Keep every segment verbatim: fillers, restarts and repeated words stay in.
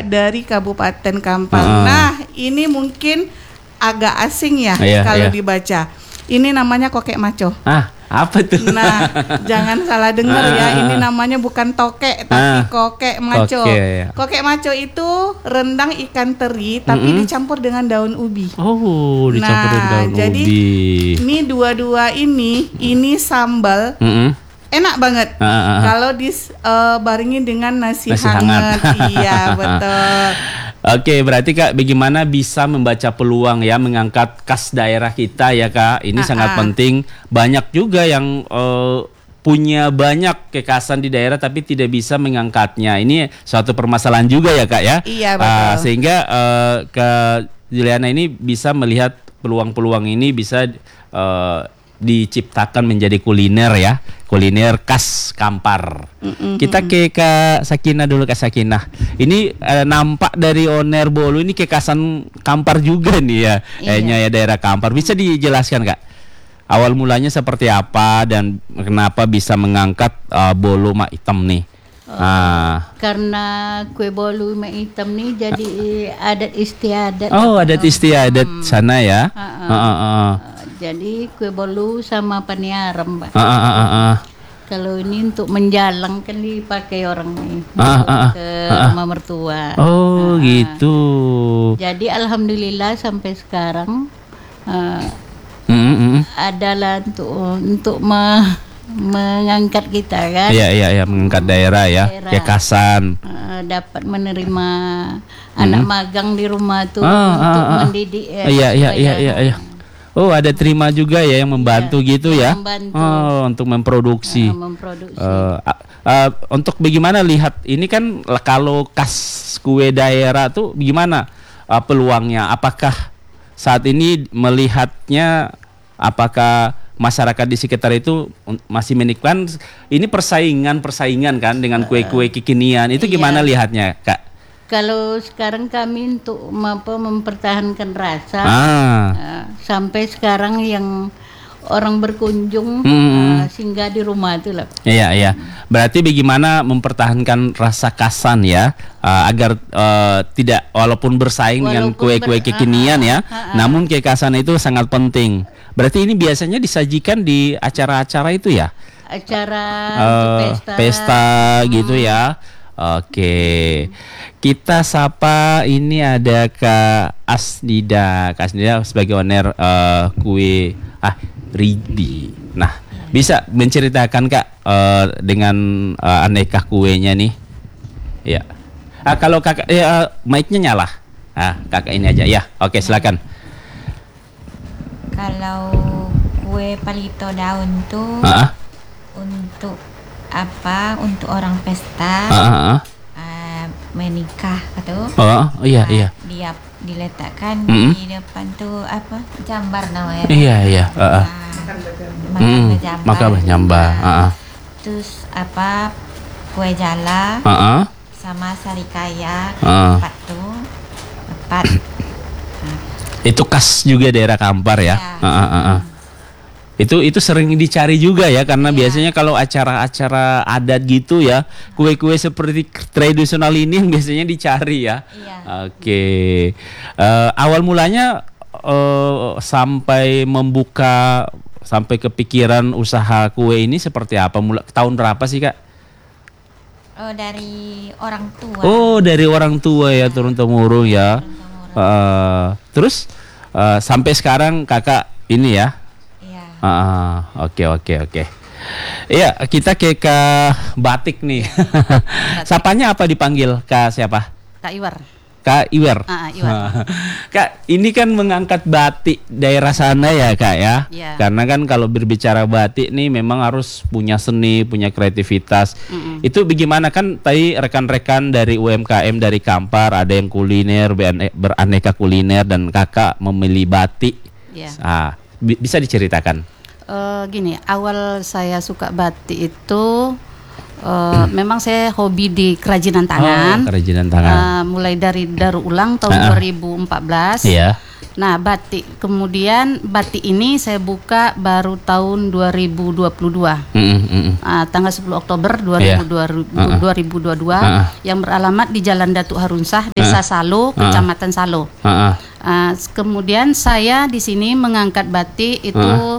dari Kabupaten Kampar. Uh. Nah, ini mungkin agak asing ya yeah, kalau yeah. dibaca. Ini namanya kokek maco. Ah, apa tuh? Nah, jangan salah dengar ya. Ini namanya bukan tokek, tapi ah, kokek maco. Kokek, ya. Kokek maco itu rendang ikan teri, tapi mm-hmm. dicampur dengan daun ubi. Oh, dicampur nah, dengan daun jadi, ubi. Jadi, ini dua-dua ini, ini sambal. Mm-hmm. Enak banget uh, uh, uh. kalau dibaringin uh, dengan nasi, nasi hangat. hangat. Iya, betul. Oke, berarti Kak, bagaimana bisa membaca peluang ya, mengangkat khas daerah kita ya Kak. Ini uh, sangat uh. penting. Banyak juga yang uh, punya banyak kekhasan di daerah tapi tidak bisa mengangkatnya. Ini suatu permasalahan juga ya Kak ya. Iya, betul. Uh, sehingga uh, Kak Juliana ini bisa melihat peluang-peluang ini bisa uh, diciptakan menjadi kuliner ya, kuliner khas Kampar. Mm-mm. Kita ke Kak Sakinah dulu, Kak Sakinah. Ini eh, nampak dari Oner Bolu ini kekhasan Kampar juga nih ya, kayaknya iya. ya daerah Kampar. Bisa dijelaskan Kak, awal mulanya seperti apa dan kenapa bisa mengangkat uh, bolu mak hitam nih? Oh, ah. Karena kue bolu mak hitam nih jadi adat istiadat. Oh, adat istiadat hmm. sana ya. Uh, uh, uh, uh. Uh, jadi kue bolu sama paniaram, Pak. Uh, uh, uh, uh. Kalau ini untuk menjalang kan dipakai orang nih uh, uh, uh, ke uh, uh. rumah mertua. Oh, uh, gitu. Jadi alhamdulillah sampai sekarang uh, mm-hmm. adalah untuk untuk me, mengangkat kita kan. Iya iya iya, mengangkat daerah ya, kekhasan. Uh, dapat menerima mm-hmm. anak magang di rumah tuh uh, untuk uh, uh. mendidik ya. Iya iya iya iya iya. Oh, ada terima juga ya yang membantu ya, gitu ya. Membantu. Oh, untuk memproduksi. Uh, memproduksi. Uh, uh, uh, untuk bagaimana lihat ini kan kalau khas kue daerah tuh gimana uh, peluangnya? Apakah saat ini melihatnya apakah masyarakat di sekitar itu masih menikmati ini persaingan-persaingan kan dengan kue-kue kekinian itu gimana iya. lihatnya, Kak? Kalau sekarang kami untuk mampu mempertahankan rasa ah. uh, sampai sekarang yang orang berkunjung hmm. uh, singgah di rumah itu lah. Iya iya. Berarti bagaimana mempertahankan rasa khasan ya uh, agar uh, tidak walaupun bersaing walaupun dengan kue-kue ber, kekinian uh, ya, uh, uh, namun kekhasan itu sangat penting. Berarti ini biasanya disajikan di acara-acara itu ya? Acara uh, pesta, pesta gitu hmm. ya. Oke, kita sapa ini ada Kak Asnida, Kak Asnida sebagai owner uh, kue ah Ribi. Nah, bisa menceritakan Kak uh, dengan uh, aneka kuenya nih? Ya. Ah, kalau kakak, ya, uh, mic-nya nyala. Ah, kakak ini aja ya. Oke, silakan. Kalau kue palito daun tuh uh-uh. untuk apa untuk orang pesta uh-huh. uh, menikah gitu. Oh, oh iya iya. Dia diletakkan mm-hmm. di depan tuh apa jambar namanya. Iya iya. Uh-uh. Nah, makan jambar. Makan jambar. Nah, uh-uh. Terus apa kue jala uh-uh. sama sarikaya uh-uh. empat tuh empat. Nah. Itu khas juga daerah Kampar ya. Ya. Uh-uh, uh-uh. Itu itu sering dicari juga ya karena yeah. biasanya kalau acara-acara adat gitu ya kue-kue seperti tradisional ini yang biasanya dicari ya. Yeah. Oke, okay. uh, awal mulanya uh, sampai membuka sampai kepikiran usaha kue ini seperti apa? Mula, tahun berapa sih Kak? Oh dari orang tua. Oh dari orang tua ya, ya. turun temurun ya. Uh, terus uh, sampai sekarang Kakak ini ya. Ah, oke oke oke. Iya, kita ke Kak Batik nih. Batik. Sapanya apa dipanggil Kak siapa? Kak Iwer. Kak Iwer. Ah, Iwer. Kak, ini kan mengangkat batik daerah sana ya Kak ya. Yeah. Karena kan kalau berbicara batik nih memang harus punya seni, punya kreativitas. Mm-mm. Itu bagaimana kan tadi rekan-rekan dari U M K M dari Kampar ada yang kuliner, beraneka kuliner dan Kakak memilih batik. Yeah. Ah, bisa diceritakan? Uh, gini, awal saya suka batik itu uh, memang saya hobi di kerajinan tangan. Oh, kerajinan tangan. Uh, mulai dari daur ulang tahun uh-uh. dua ribu empat belas. Iya. Nah, batik. Kemudian batik ini saya buka baru tahun dua ribu dua puluh dua. Mm, mm, uh, tanggal sepuluh Oktober dua ribu dua puluh dua, yeah. dua ribu dua puluh dua uh, uh. yang beralamat di Jalan Datuk Harunsah, Desa uh, Salo, Kecamatan uh, Salo. Uh, uh. Uh, kemudian saya di sini mengangkat batik itu uh.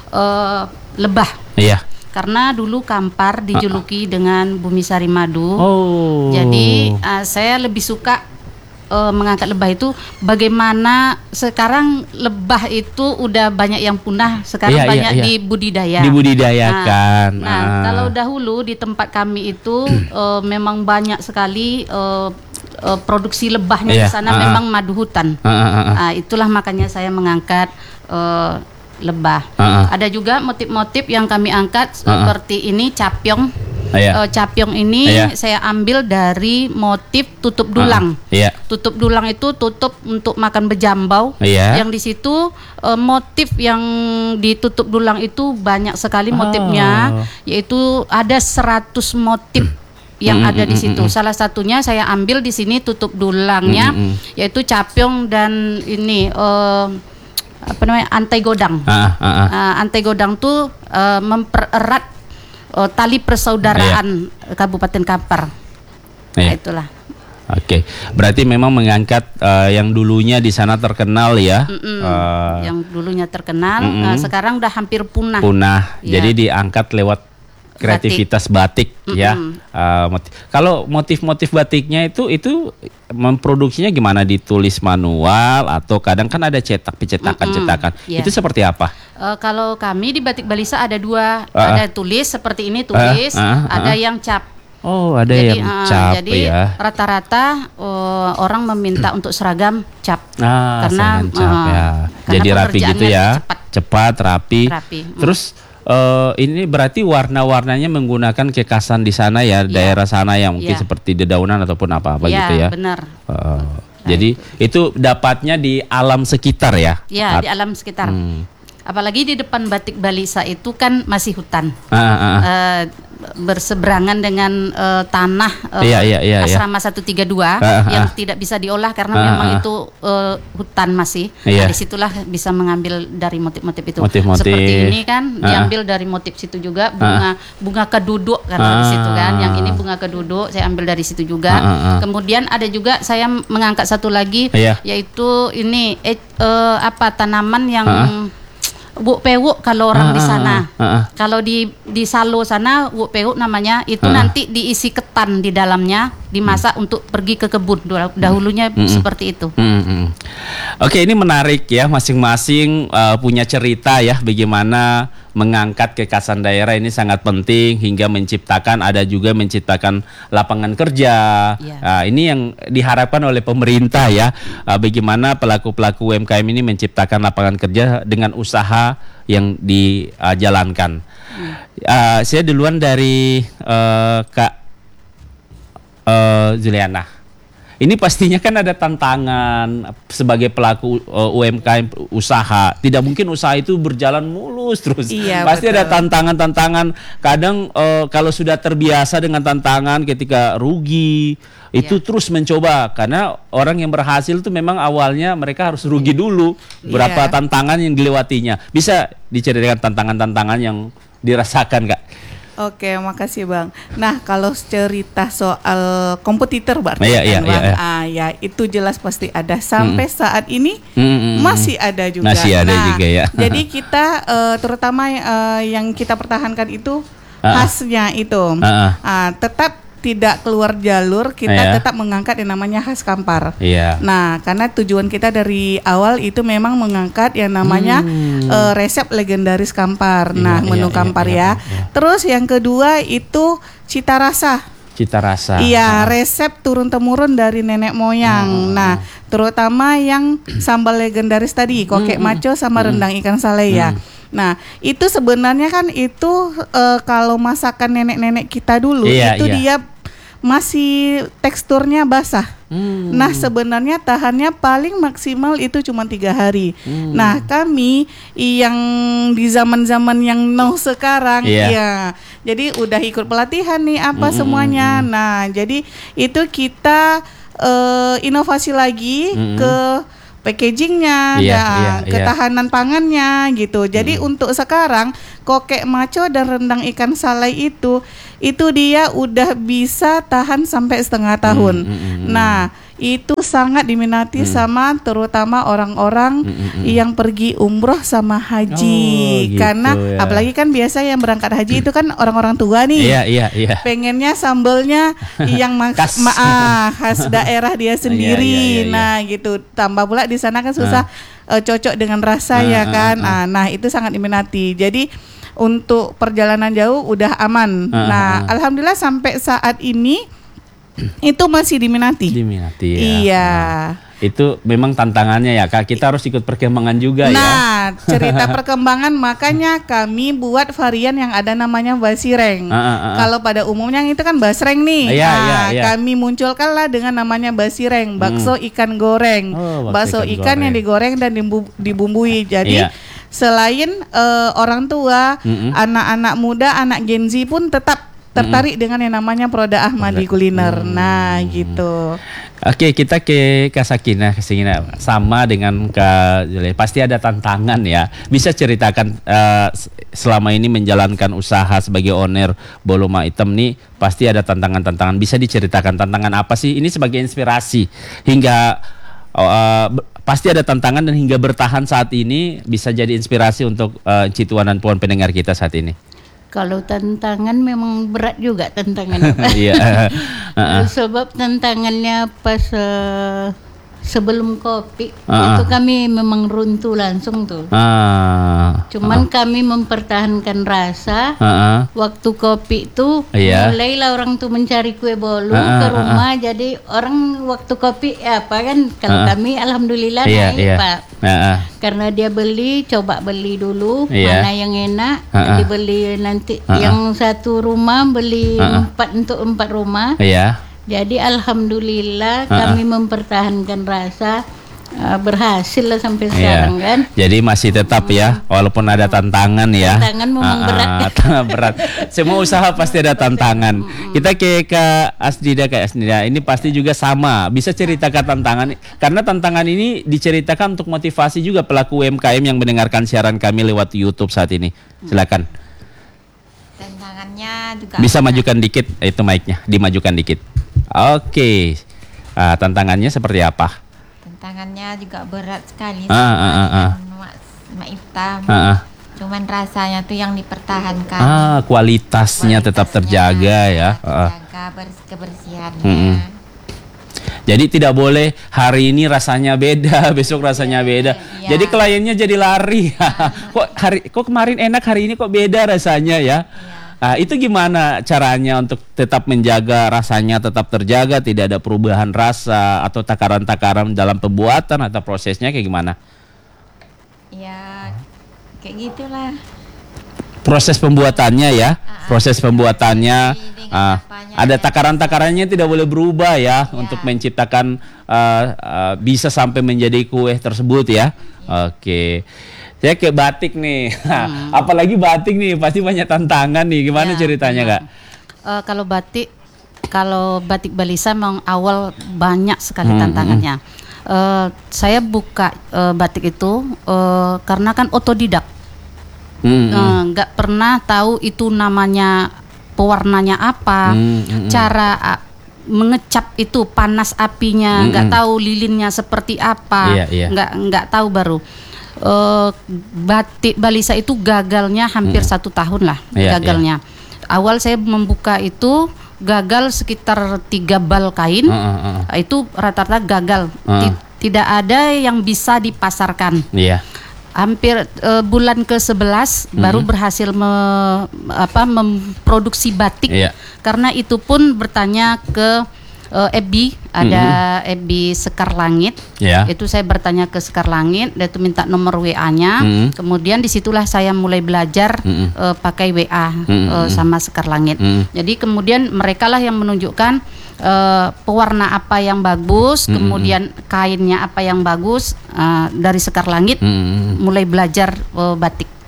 Uh, lebah. Iya. Yeah. Karena dulu Kampar dijuluki uh, uh. dengan Bumi Sari Madu. Oh. Jadi uh, saya lebih suka Uh, mengangkat lebah itu. Bagaimana sekarang lebah itu udah banyak yang punah, sekarang iya, banyak iya, iya. dibudidaya. Dibudidayakan. Nah, nah ah. kalau dahulu di tempat kami itu uh, memang banyak sekali uh, uh, produksi lebahnya iya, di sana ah, memang madu hutan. Ah, ah, ah. Nah, itulah makanya saya mengangkat uh, lebah. Ah, ah. Ada juga motif-motif yang kami angkat ah, seperti ah. ini capyong. Iya. Uh, capyong ini iya. saya ambil dari motif tutup dulang. Uh, iya. Tutup dulang itu tutup untuk makan bejambau. Iya. Yang di situ uh, motif yang ditutup dulang itu banyak sekali motifnya, oh. yaitu ada seratus motif yang mm, ada di situ. Mm, Salah satunya saya ambil di sini tutup dulangnya, mm, yaitu capyong dan ini uh, apa namanya antai godang. Uh, uh, uh. Uh, antai godang tuh uh, mempererat Oh, tali persaudaraan iya. Kabupaten Kampar. Iya. Nah, itulah. Oke, berarti memang mengangkat uh, yang dulunya di sana terkenal ya. Uh, yang dulunya terkenal, uh, sekarang udah hampir punah. Punah. Ya. Jadi diangkat lewat kreativitas batik, batik ya. Uh, motif. Kalau motif-motif batiknya itu itu memproduksinya gimana? Ditulis manual atau kadang kan ada cetak pencetakan-cetakan. Yeah. Itu seperti apa? Uh, kalau kami di Batik Balisa ada dua, uh, ada tulis seperti ini tulis, uh, uh, uh, uh. ada yang cap. Oh, ada jadi, yang uh, cap jadi ya. Rata-rata uh, orang meminta untuk seragam cap. Ah, karena cap, uh, ya. Karena jadi rapi gitu ya. Cepat, cepat rapi. rapi. Terus Uh, ini berarti warna-warnanya menggunakan kekasan di sana ya, ya. Daerah sana yang mungkin ya. Seperti dedaunan ataupun apa-apa ya, gitu ya. Benar. Uh, nah, jadi itu. itu dapatnya di alam sekitar ya. Ya, At- di alam sekitar. Hmm. Apalagi di depan Batik Balisa itu kan masih hutan. Ah, ah, ah. Uh, berseberangan dengan uh, tanah uh, iya, iya, iya, asrama iya. seratus tiga puluh dua ah, yang ah. tidak bisa diolah karena ah, memang ah. itu uh, hutan masih. Iya. Nah, disitulah bisa mengambil dari motif-motif itu. Motif-motif. Seperti ini kan ah. diambil dari motif situ juga bunga ah. bunga keduduk karena ah. di situ kan. Yang ini bunga keduduk saya ambil dari situ juga. Ah, ah, ah. Kemudian ada juga saya mengangkat satu lagi iya. yaitu ini eh, uh, apa tanaman yang ah. Wuk pewuk kalau orang ah, di sana. Ah, ah, ah. Kalau di di Salo sana wuk pewuk namanya itu ah. nanti diisi ketan di dalamnya, dimasak hmm. untuk pergi ke kebun. Dahulunya hmm. seperti itu. Hmm. Hmm. Oke, ini menarik ya, masing-masing uh, punya cerita ya bagaimana mengangkat kekasan daerah ini sangat penting hingga menciptakan ada juga menciptakan lapangan kerja. Ya. Nah, ini yang diharapkan oleh pemerintah ya. Uh, bagaimana pelaku-pelaku U M K M ini menciptakan lapangan kerja dengan usaha yang dijalankan. Hmm. Uh, saya duluan dari uh, Kak uh, Zuliana. Ini pastinya kan ada tantangan sebagai pelaku uh, U M K M usaha. Tidak mungkin usaha itu berjalan mulus terus. Iya, pasti betul. Ada tantangan-tantangan. Kadang uh, kalau sudah terbiasa dengan tantangan ketika rugi, itu iya. terus mencoba. Karena orang yang berhasil itu memang awalnya mereka harus rugi dulu. Berapa iya. tantangan yang dilewatinya. Bisa diceritakan tantangan-tantangan yang dirasakan, Kak? Oke, makasih Bang. Nah, kalau cerita soal kompetitor berarti iya, kan iya, Bang, iya, iya. ah ya itu jelas pasti ada sampai mm-hmm. saat ini mm-hmm. masih ada juga. Masih ada nah, juga ya. Jadi kita uh, terutama uh, yang kita pertahankan itu uh-uh. khasnya itu uh-uh. uh, tetap tidak keluar jalur, kita yeah. tetap mengangkat yang namanya khas Kampar. Yeah. Nah, karena tujuan kita dari awal itu memang mengangkat yang namanya hmm. uh, resep legendaris Kampar. Yeah, nah, menu yeah, Kampar yeah, ya. Yeah, yeah. Terus yang kedua itu cita rasa. Cita rasa. Iya, resep turun temurun dari nenek moyang. Hmm. Nah, terutama yang sambal legendaris tadi, kokek hmm. maco sama rendang ikan salei ya. Hmm. Nah, itu sebenarnya kan itu uh, kalau masakan nenek-nenek kita dulu iya, itu iya. dia masih teksturnya basah. Hmm. Nah, sebenarnya tahannya paling maksimal itu cuma tiga hari. Hmm. Nah, kami yang di zaman-zaman yang now sekarang, yeah. ya, jadi udah ikut pelatihan nih apa hmm. semuanya. Nah, jadi itu kita uh, inovasi lagi hmm. ke packagingnya, Iya, ya, iya, iya. ketahanan pangannya gitu. Jadi Hmm. untuk sekarang kokek maco dan rendang ikan salai itu itu dia udah bisa tahan sampai setengah tahun. Hmm, hmm, hmm, Nah, itu sangat diminati Hmm. sama terutama orang-orang Hmm, hmm, hmm. yang pergi umroh sama haji. Oh, gitu Karena ya. apalagi kan biasa yang berangkat haji itu kan orang-orang tua nih. Iya, iya, iya. Pengennya sambelnya yang mas- Khas. ma- ah, khas daerah dia sendiri. Iya, iya, iya, iya. Nah, gitu. Tambah pula di sana kan susah eh, cocok dengan rasa Ah, ya ah, kan. ah, ah. Ah, nah, itu sangat diminati. Jadi untuk perjalanan jauh udah aman. Ah, Nah, ah, ah. alhamdulillah sampai saat ini itu masih diminati. Diminati ya. Iya. Nah, itu memang tantangannya ya Kak. Kita harus ikut perkembangan juga ya. Nah, cerita perkembangan makanya kami buat varian yang ada namanya basireng. Ah, ah, ah, ah. Kalau pada umumnya itu kan basreng nih. Iya, Nah, iya, iya. kami munculkanlah dengan namanya basireng, bakso ikan goreng. Oh, bakso bakso ikan ikan yang goreng. digoreng dan dimbu- dibumbui. Jadi Iya. selain eh, orang tua, Mm-mm. anak-anak muda, anak Gen Z pun tetap tertarik dengan yang namanya Proda Ahmadi Kuliner. Nah, gitu. Oke, kita ke Kak Sakinah, Sakinah. Sama dengan Kak Julia. Pasti ada tantangan ya. Bisa ceritakan eh, s- selama ini menjalankan usaha sebagai owner Boloma Item nih, pasti ada tantangan-tantangan. Bisa diceritakan tantangan apa sih? Ini sebagai inspirasi hingga oh, eh, b- pasti ada tantangan dan hingga bertahan saat ini bisa jadi inspirasi untuk eh, Cituan dan puan pendengar kita saat ini. Kalau tantangan memang berat juga tantangannya. Pak. Iya. Heeh. Sebab tantangannya pas eh, sebelum kopi Ah, itu ah. kami memang runtuh langsung tuh. Ah. Cuman kami mempertahankan rasa. Heeh. Waktu kopi itu Iya. mulailah orang tuh mencari kue bolu Ah, ah, ke ah, rumah. Jadi orang waktu kopi ya apa kan kalau Ah, ah. kami alhamdulillah Iya, naik iya. Pak. Heeh. Karena dia beli, coba beli dulu Iya. mana yang enak, Ah, ah. dibeli nanti Ah, ah. yang satu rumah beli Ah, ah. empat untuk empat rumah. Iya. Jadi alhamdulillah Ah, ah. kami mempertahankan rasa uh, berhasil lah sampai Iya. sekarang kan. Jadi masih tetap ya, walaupun ada tantangan ya. Tantangan memang Ah, berat. ah, berat. Semua usaha pasti ada tantangan. Kita ke Kak Asdida, Kak Asdida. Ini pasti juga sama. Bisa ceritakan tantangan, karena tantangan ini diceritakan untuk motivasi juga pelaku U M K M yang mendengarkan siaran kami lewat YouTube saat ini. Silakan. Tantangannya juga Bisa berat. majukan dikit, itu mic-nya, dimajukan dikit. Oke. Ah, tantangannya seperti apa? Tantangannya juga berat sekali. Ah, ah, ah, ah. sama Mak Mak Itam. Ah, ah. Cuman rasanya tuh yang dipertahankan. Ah, kualitasnya tetap Kualitasnya terjaga ya. Ah. Terjaga bers- kebersihannya. Mm-mm. Jadi tidak boleh hari ini rasanya beda, besok rasanya beda. iya. Jadi kliennya jadi lari. Kok hari kok kemarin enak, hari ini kok beda rasanya ya. Ah, itu gimana caranya untuk tetap menjaga rasanya tetap terjaga, tidak ada perubahan rasa atau takaran-takaran dalam pembuatan atau prosesnya kayak gimana? Ya kayak gitulah. Proses pembuatannya ya, proses pembuatannya dengan ah, apanya ada dan- takaran-takarannya tidak boleh berubah ya, Ya. untuk menciptakan ah, ah, bisa sampai menjadi kue tersebut ya. Oke. Saya ke batik nih. Apalagi batik nih pasti banyak tantangan nih. Gimana Ya, ceritanya, benar. Kak? Eh, kalau batik, kalau batik Balisa memang awal banyak sekali Hmm, tantangannya. Eh, saya buka eh, batik itu eh, karena kan otodidak, Hmm, Eh, nggak pernah tahu itu namanya pewarnanya apa, Hmm, hmm, hmm. cara ah, mengecap itu panas apinya, Hmm, nggak hmm. tahu lilinnya seperti apa, Iya, iya. nggak nggak tahu baru. Eh, batik Balisa itu gagalnya hampir satu tahun lah, Iya, gagalnya. Awal saya membuka itu gagal sekitar tiga bal kain, Ah, ah, ah. itu rata-rata gagal. Ah. Ti- Tidak ada yang bisa dipasarkan. Iya. Hampir eh, bulan ke sebelas baru berhasil me- apa memproduksi batik. Iya. Karena itu pun bertanya ke eh, F B, ada F B Sekar Langit. Iya. Itu saya bertanya ke Sekar Langit, dia itu minta nomor W A-nya. Mhm. Kemudian disitulah saya mulai belajar Mhm. eh, pakai W A Mhm. eh, sama Sekar Langit. Mhm. Jadi kemudian mereka lah yang menunjukkan eh, pewarna apa yang bagus, Mhm. kemudian kainnya apa yang bagus, eh, dari Sekar Langit. Hmm. Mulai belajar eh, batik.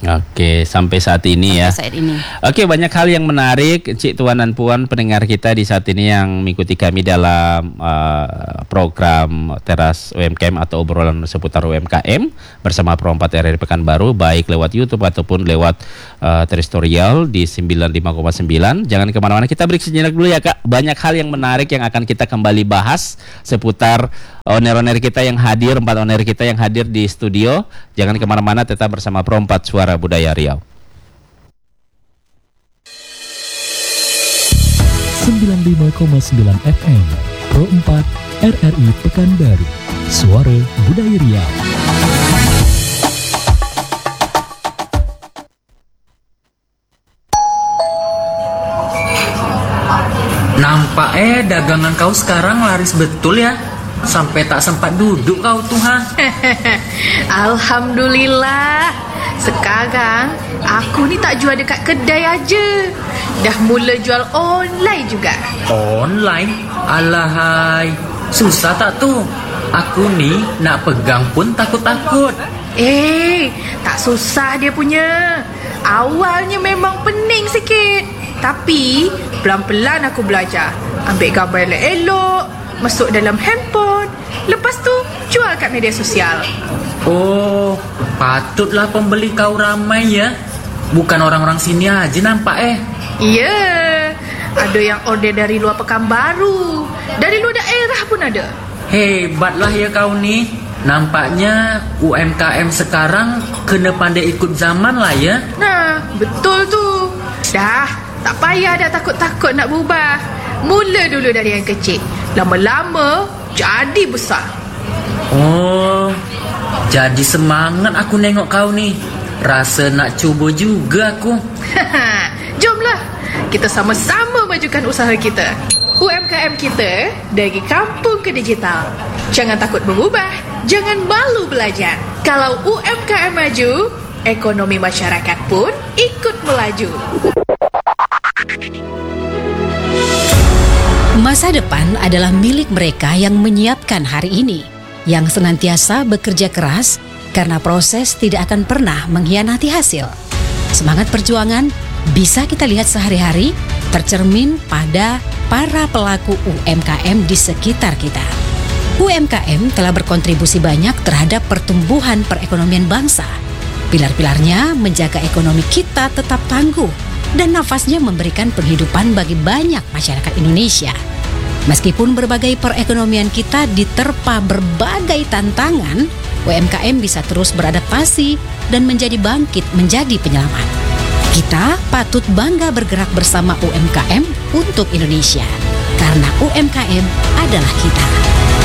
Oke, sampai saat ini ya. Sampai saat ini. Oke, banyak hal yang menarik, Cik Tuan dan Puan pendengar kita di saat ini yang mengikuti kami dalam uh, program Teras U M K M atau obrolan seputar U M K M bersama Pro empat R R I Pekanbaru, baik lewat YouTube ataupun lewat uh, terestrial di sembilan puluh lima koma sembilan. Jangan kemana-mana, kita break sejenak dulu ya Kak. Banyak hal yang menarik yang akan kita kembali bahas seputar oner-oner kita yang hadir, empat oner kita yang hadir di studio. Jangan kemana-mana, tetap bersama Pro empat Suara Budaya Riau. sembilan puluh lima koma sembilan F M Pro empat R R I Pekanbaru, Suara Budaya Riau. Nampak eh dagangan kau sekarang laris betul ya. Sampai tak sempat duduk kau tuh ha. Alhamdulillah. Sekarang aku ni tak jual dekat kedai aja. Dah mula jual online juga. Online? Alahai, susah tak tuh? Aku ni nak pegang pun takut-takut. Eh, tak susah dia punya. Awalnya memang pening sikit, tapi pelan-pelan aku belajar. Ambil gambar elok-elok, masuk dalam handphone, lepas tu jual kat media sosial. Oh, patutlah pembeli kau ramai ya. Bukan orang-orang sini aja nampak eh. Ya, ada yang order dari luar Pekanbaru, dari luar daerah pun ada. Hebatlah ya kau ni. Nampaknya U M K M sekarang kena pandai ikut zaman lah ya. Nah, betul tu. Dah, tak payah dah takut-takut nak berubah. Mula dulu dari yang kecil, lama-lama jadi besar. Oh, jadi semangat aku nengok kau ni. Rasa nak cuba juga aku. Jomlah, kita sama-sama majukan usaha kita. U M K M kita dari kampung ke digital. Jangan takut berubah, jangan malu belajar. Kalau U M K M maju, ekonomi masyarakat pun ikut melaju. Masa depan adalah milik mereka yang menyiapkan hari ini, yang senantiasa bekerja keras karena proses tidak akan pernah mengkhianati hasil. Semangat perjuangan bisa kita lihat sehari-hari tercermin pada para pelaku U M K M di sekitar kita. U M K M telah berkontribusi banyak terhadap pertumbuhan perekonomian bangsa. Pilar-pilarnya menjaga ekonomi kita tetap tangguh dan nafasnya memberikan penghidupan bagi banyak masyarakat Indonesia. Meskipun berbagai perekonomian kita diterpa berbagai tantangan, U M K M bisa terus beradaptasi dan menjadi bangkit menjadi penyelamat. Kita patut bangga bergerak bersama U M K M untuk Indonesia, karena U M K M adalah kita.